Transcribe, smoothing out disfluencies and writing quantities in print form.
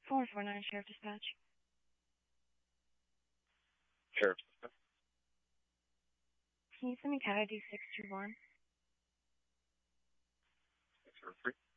449 Sheriff Dispatch. Sheriff Dispatch. Can you send me Cat ID 621? 603.